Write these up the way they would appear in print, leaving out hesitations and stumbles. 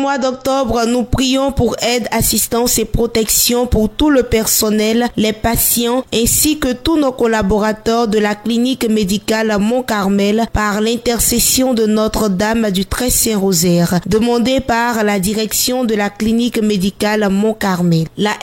Mois d'octobre, nous prions pour aide, assistance et protection pour tout le personnel, les patients ainsi que tous nos collaborateurs de la clinique médicale Mont-Carmel par l'intercession de Notre-Dame du Très Saint-Rosaire, demandé par la direction de la clinique médicale Mont-Carmel. La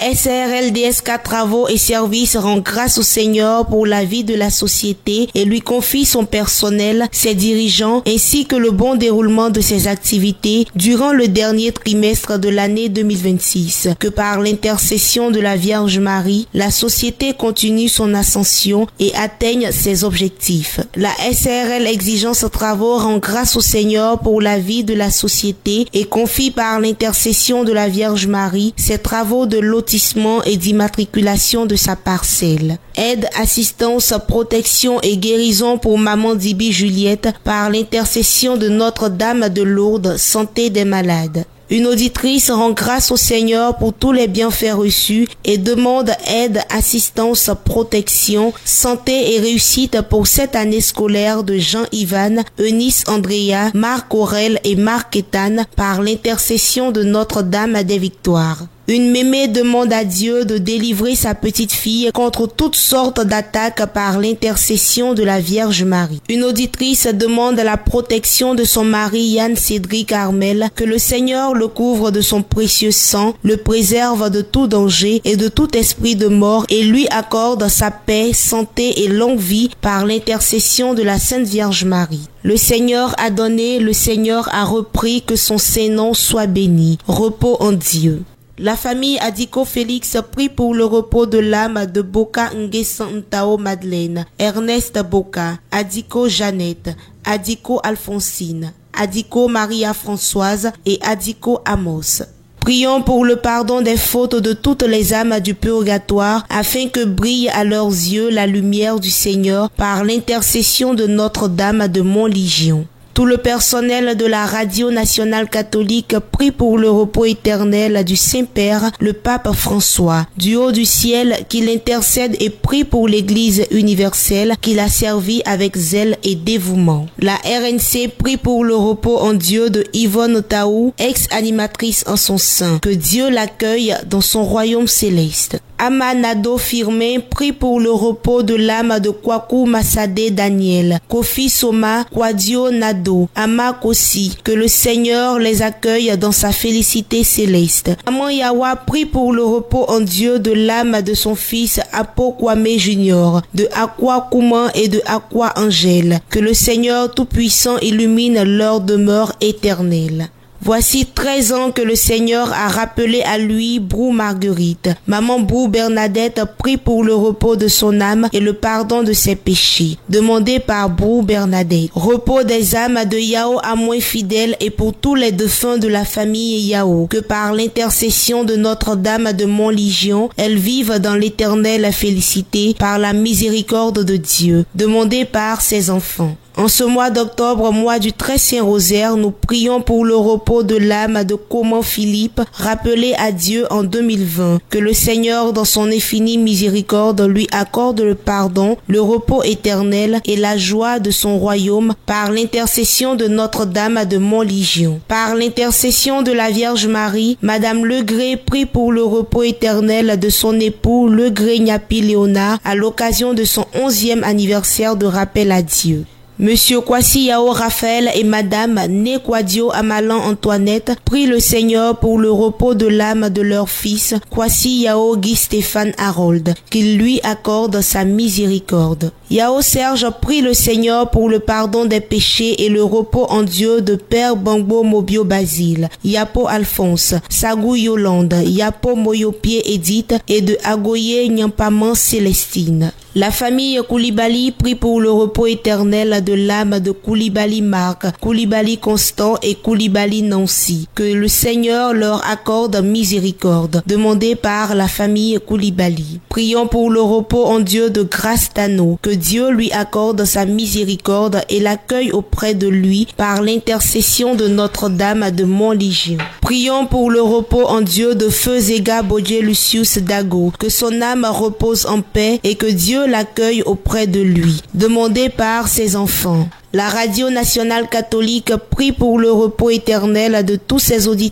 SRLDSK Travaux et Services rend grâce au Seigneur pour la vie de la société et lui confie son personnel, ses dirigeants ainsi que le bon déroulement de ses activités durant le dernier trimestre de l'année 2026, que par l'intercession de la Vierge Marie, la société continue son ascension et atteigne ses objectifs. La SRL Exigence Travaux rend grâce au Seigneur pour la vie de la société et confie par l'intercession de la Vierge Marie ses travaux de lotissement et d'immatriculation de sa parcelle. Aide, assistance, protection et guérison pour Maman Dibi Juliette par l'intercession de Notre-Dame de Lourdes, santé des malades. Une auditrice rend grâce au Seigneur pour tous les bienfaits reçus et demande aide, assistance, protection, santé et réussite pour cette année scolaire de Jean-Ivan, Eunice Andrea, Marc Aurel et Marc Ethan par l'intercession de Notre-Dame des Victoires. Une mémé demande à Dieu de délivrer sa petite fille contre toutes sortes d'attaques par l'intercession de la Vierge Marie. Une auditrice demande la protection de son mari Yann Cédric Armel, que le Seigneur le couvre de son précieux sang, le préserve de tout danger et de tout esprit de mort et lui accorde sa paix, santé et longue vie par l'intercession de la Sainte Vierge Marie. Le Seigneur a donné, le Seigneur a repris, que son Saint-Nom soit béni. Repos en Dieu. La famille Adiko Félix prie pour le repos de l'âme de Boka Nguessan Ntao Madeleine, Ernest Boka, Adiko Jeannette, Adiko Alphonsine, Adiko Maria Françoise et Adiko Amos. Prions pour le pardon des fautes de toutes les âmes du purgatoire, afin que brille à leurs yeux la lumière du Seigneur par l'intercession de Notre-Dame de Montlégion. Tout le personnel de la Radio Nationale Catholique prie pour le repos éternel du Saint-Père, le Pape François, du haut du ciel, qu'il intercède et prie pour l'Église universelle qu'il a servi avec zèle et dévouement. La RNC prie pour le repos en Dieu de Yvonne Taou, ex-animatrice en son sein. Que Dieu l'accueille dans son royaume céleste. Amanado Firmin prie pour le repos de l'âme de Kwaku Masade Daniel, Kofi Soma, Kwadio Nado, Ama Kosi, que le Seigneur les accueille dans sa félicité céleste. Maman Yawa prie pour le repos en Dieu de l'âme de son fils Apo Kwame Junior, de Aqua Kouman et de Aqua Angèle, que le Seigneur Tout-Puissant illumine leur demeure éternelle. Voici 13 ans que le Seigneur a rappelé à lui Brou Marguerite. Maman Brou Bernadette prie pour le repos de son âme et le pardon de ses péchés. Demandé par Brou Bernadette. Repos des âmes de Yao Amoin fidèle et pour tous les défunts de la famille Yao. Que par l'intercession de Notre-Dame de Montlégion, elles vivent dans l'éternelle félicité par la miséricorde de Dieu. Demandé par ses enfants. En ce mois d'octobre, mois du Très Saint-Rosaire, nous prions pour le repos de l'âme de Coman Philippe, rappelé à Dieu en 2020. Que le Seigneur, dans son infinie miséricorde, lui accorde le pardon, le repos éternel et la joie de son royaume par l'intercession de Notre-Dame de Montlégion. Par l'intercession de la Vierge Marie, Madame Legré prie pour le repos éternel de son époux Legré Gnapi Léonard à l'occasion de son 11e anniversaire de rappel à Dieu. Monsieur Kwasi Yao Raphaël et Madame Nekwadio Amalan Antoinette prient le Seigneur pour le repos de l'âme de leur fils Kwasi Yao Guy Stéphane Harold, qu'il lui accorde sa miséricorde. Yao Serge prie le Seigneur pour le pardon des péchés et le repos en Dieu de Père Bangbo Mobio Basile, Yapo Alphonse, Sagou Yolande, Yapo Moyopie Edith et de Agoye Nyampaman Célestine. La famille Koulibaly prie pour le repos éternel de l'âme de Koulibaly Marc, Koulibaly Constant et Koulibaly Nancy. Que le Seigneur leur accorde miséricorde. Demandé par la famille Koulibaly. Prions pour le repos en Dieu de Grâce Tano. Que Dieu lui accorde sa miséricorde et l'accueille auprès de lui par l'intercession de Notre-Dame de Montlégion. Prions pour le repos en Dieu de Feu Zega Bodje Lucius Dago. Que son âme repose en paix et que Dieu l'accueille auprès de lui. Demandé par ses enfants. La Radio Nationale Catholique prie pour le repos éternel de tous ses auditeurs